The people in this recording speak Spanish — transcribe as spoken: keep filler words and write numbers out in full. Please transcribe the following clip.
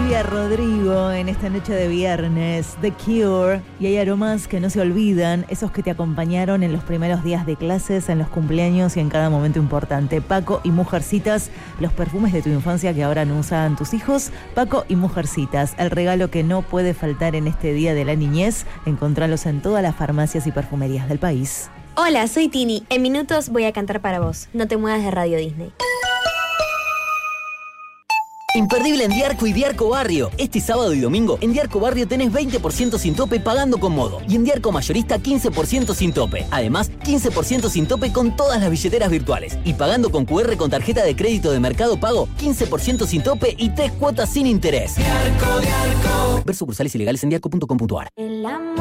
Olivia Rodrigo en esta noche de viernes, The Cure, y hay aromas que no se olvidan, esos que te acompañaron en los primeros días de clases, en los cumpleaños y en cada momento importante. Paco y Mujercitas, los perfumes de tu infancia que ahora no usan tus hijos. Paco y Mujercitas, el regalo que no puede faltar en este día de la niñez. Encontralos en todas las farmacias y perfumerías del país. Hola, soy Tini. En minutos voy a cantar para vos. No te muevas de Radio Disney. Imperdible en Diarco y Diarco Barrio. Este sábado y domingo en Diarco Barrio tenés veinte por ciento sin tope pagando con Modo. Y en Diarco Mayorista quince por ciento sin tope. Además, quince por ciento sin tope con todas las billeteras virtuales. Y pagando con cu erre con tarjeta de crédito de Mercado Pago, quince por ciento sin tope y tres cuotas sin interés. Diarco, Diarco. Ver sucursales ilegales en diarco punto com punto ar.